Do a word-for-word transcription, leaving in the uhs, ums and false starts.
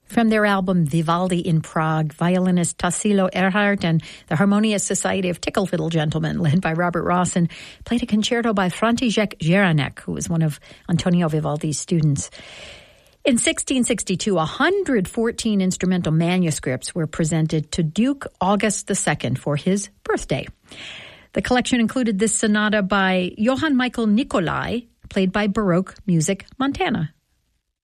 From their album Vivaldi in Prague, violinist Tassilo Erhardt and the Harmonious Society of Tickle Fiddle Gentlemen, led by Robert Rawson, played a concerto by František Jaranek, who was one of Antonio Vivaldi's students. In sixteen sixty-two, one hundred fourteen instrumental manuscripts were presented to Duke August the Second for his birthday. The collection included this sonata by Johann Michael Nicolai, played by Baroque Music Montana.